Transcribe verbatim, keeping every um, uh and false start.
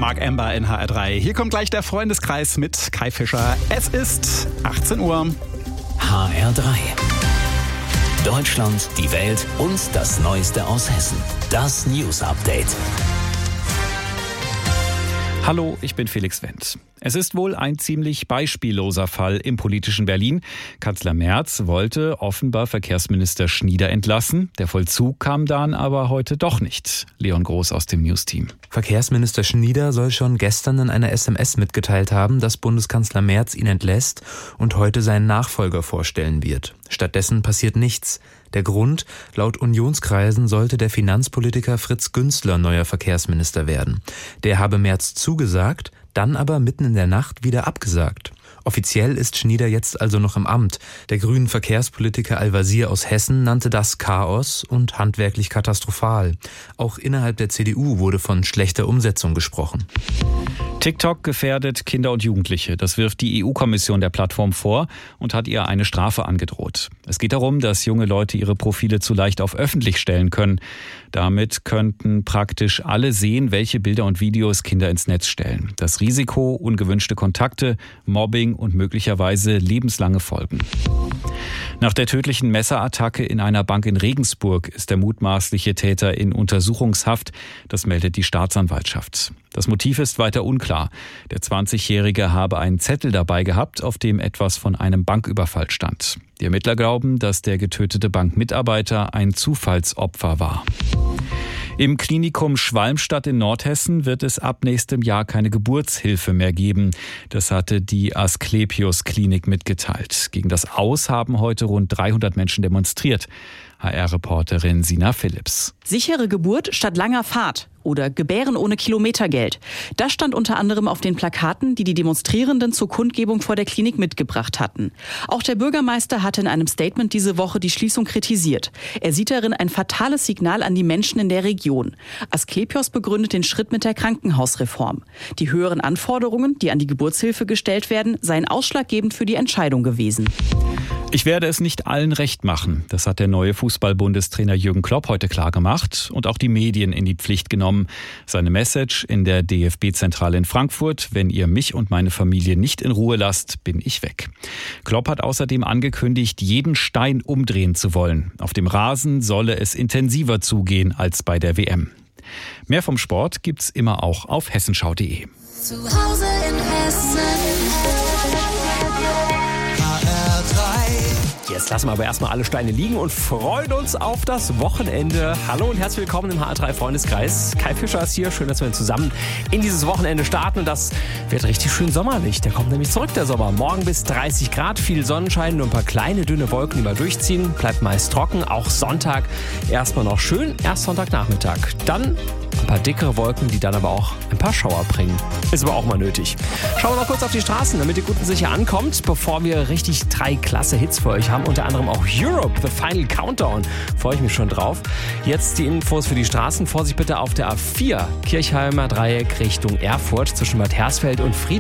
Mark Amber in H R drei. Hier kommt gleich der Freundeskreis mit Kai Fischer. Es ist achtzehn Uhr. H R drei. Deutschland, die Welt und das Neueste aus Hessen. Das News Update. Hallo, ich bin Felix Wendt. Es ist wohl ein ziemlich beispielloser Fall im politischen Berlin. Kanzler Merz wollte offenbar Verkehrsminister Schnieder entlassen. Der Vollzug kam dann aber heute doch nicht. Leon Groß aus dem News-Team. Verkehrsminister Schnieder soll schon gestern in einer S M S mitgeteilt haben, dass Bundeskanzler Merz ihn entlässt und heute seinen Nachfolger vorstellen wird. Stattdessen passiert nichts. Der Grund: Laut Unionskreisen sollte der Finanzpolitiker Fritz Günzler neuer Verkehrsminister werden. Der habe Merz zugesagt, dann aber mitten in der Nacht wieder abgesagt. Offiziell ist Schnieder jetzt also noch im Amt. Der grünen Verkehrspolitiker Al-Wazir aus Hessen nannte das Chaos und handwerklich katastrophal. Auch innerhalb der C D U wurde von schlechter Umsetzung gesprochen. TikTok gefährdet Kinder und Jugendliche. Das wirft die E U-Kommission der Plattform vor und hat ihr eine Strafe angedroht. Es geht darum, dass junge Leute ihre Profile zu leicht auf öffentlich stellen können. Damit könnten praktisch alle sehen, welche Bilder und Videos Kinder ins Netz stellen. Das Risiko, ungewünschte Kontakte, Mobbing und möglicherweise lebenslange Folgen. Nach der tödlichen Messerattacke in einer Bank in Regensburg ist der mutmaßliche Täter in Untersuchungshaft. Das meldet die Staatsanwaltschaft. Das Motiv ist weiter unklar. Der zwanzigjährige habe einen Zettel dabei gehabt, auf dem etwas von einem Banküberfall stand. Die Ermittler glauben, dass der getötete Bankmitarbeiter ein Zufallsopfer war. Im Klinikum Schwalmstadt in Nordhessen wird es ab nächstem Jahr keine Geburtshilfe mehr geben. Das hatte die Asklepios Klinik mitgeteilt. Gegen das Aus haben heute rund dreihundert Menschen demonstriert. H R-Reporterin Sina Philipps. Sichere Geburt statt langer Fahrt oder Gebären ohne Kilometergeld. Das stand unter anderem auf den Plakaten, die die Demonstrierenden zur Kundgebung vor der Klinik mitgebracht hatten. Auch der Bürgermeister hatte in einem Statement diese Woche die Schließung kritisiert. Er sieht darin ein fatales Signal an die Menschen in der Region. Asklepios begründet den Schritt mit der Krankenhausreform. Die höheren Anforderungen, die an die Geburtshilfe gestellt werden, seien ausschlaggebend für die Entscheidung gewesen. Ich werde es nicht allen recht machen. Das hat der neue Fußball-Bundestrainer Jürgen Klopp heute klargemacht und auch die Medien in die Pflicht genommen. Seine Message in der D F B-Zentrale in Frankfurt: Wenn ihr mich und meine Familie nicht in Ruhe lasst, bin ich weg. Klopp hat außerdem angekündigt, jeden Stein umdrehen zu wollen. Auf dem Rasen solle es intensiver zugehen als bei der W M. Mehr vom Sport gibt's immer auch auf hessenschau punkt de. Zu Hause in Hessen. Jetzt lassen wir aber erstmal alle Steine liegen und freuen uns auf das Wochenende. Hallo und herzlich willkommen im H R drei Freundeskreis. Kai Fischer ist hier. Schön, dass wir zusammen in dieses Wochenende starten. Und das wird richtig schön sommerlich. Der kommt nämlich zurück, der Sommer. Morgen bis dreißig Grad, viel Sonnenschein, nur ein paar kleine, dünne Wolken, die mal durchziehen. Bleibt meist trocken. Auch Sonntag erstmal noch schön. Erst Sonntagnachmittag. Dann ein paar dickere Wolken, die dann aber auch ein paar Schauer bringen. Ist aber auch mal nötig. Schauen wir mal kurz auf die Straßen, damit ihr gut und sicher ankommt, bevor wir richtig drei klasse Hits für euch haben. Unter anderem auch Europe, The Final Countdown. Freue ich mich schon drauf. Jetzt die Infos für die Straßen. Vorsicht bitte auf der A vier, Kirchheimer Dreieck Richtung Erfurt zwischen Bad Hersfeld und Friedrichshain.